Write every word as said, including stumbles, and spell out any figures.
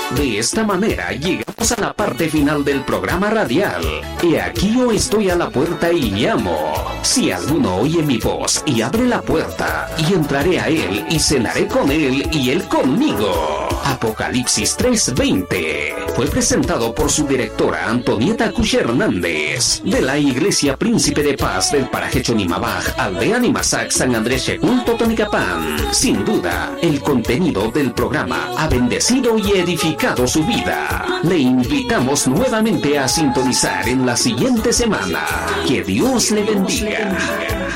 De esta manera llegamos a la parte final del programa radial. Y aquí yo estoy a la puerta y llamo. Si alguno oye mi voz y abre la puerta, y entraré a él y cenaré con él y él conmigo. Apocalipsis tres veinte. Fue presentado por su directora Antonieta Cuche Hernández, de la Iglesia Príncipe de Paz del paraje Chonimabaj, Aldea Nimasac, San Andrés Checún, Totonicapán. Sin duda, el contenido del programa ha bendecido y edificado su vida. Le invitamos nuevamente a sintonizar en la siguiente semana. Que Dios le bendiga.